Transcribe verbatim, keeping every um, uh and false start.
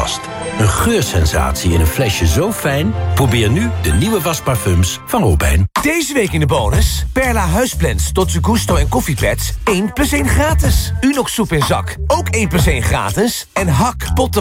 vast. Een geursensatie in een flesje zo fijn? Probeer nu de nieuwe wasparfums van Robijn. Deze week in de bonus. Perla huisblends, Totsu Gusto en koffiepads. één plus één gratis. Unox soep in zak. Ook één plus één gratis. En Hak potten